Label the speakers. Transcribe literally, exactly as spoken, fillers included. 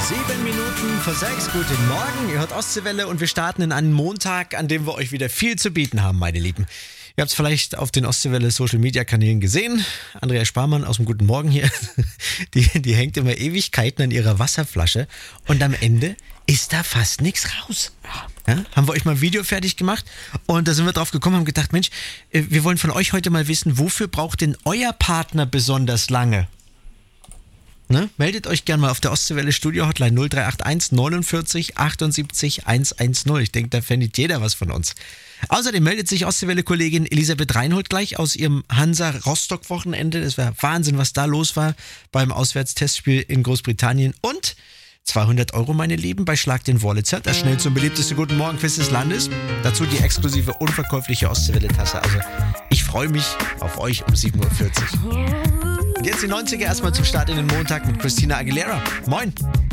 Speaker 1: Sieben Minuten vor sechs. Guten Morgen. Ihr hört Ostseewelle und wir starten in einen Montag, an dem wir euch wieder viel zu bieten haben, meine Lieben. Ihr habt es vielleicht auf den Ostseewelle Social Media Kanälen gesehen. Andrea Sparmann aus dem Guten Morgen hier, die, die hängt immer Ewigkeiten an ihrer Wasserflasche und am Ende ist da fast nichts raus. Ja, haben wir euch mal ein Video fertig gemacht und da sind wir drauf gekommen, haben gedacht, Mensch, wir wollen von euch heute mal wissen, wofür braucht denn euer Partner besonders lange? Ne? Meldet euch gerne mal auf der Ostseewelle Studio Hotline null drei acht eins neunundvierzig achtundsiebzig hundertzehn. Ich denke, da findet jeder was von uns. Außerdem meldet sich Ostseewelle-Kollegin Elisabeth Reinhold gleich aus ihrem Hansa-Rostock-Wochenende. Das war Wahnsinn, was da los war beim Auswärtstestspiel in Großbritannien. Und zweihundert Euro, meine Lieben, bei Schlag den Wurlitzer, das schnellste und beliebteste Guten Morgen-Quiz des Landes. Dazu die exklusive, unverkäufliche Ostseewelle-Tasse. Also ich freue mich auf euch um sieben Uhr vierzig. Und jetzt die neunziger erstmal zum Start in den Montag mit Christina Aguilera. Moin!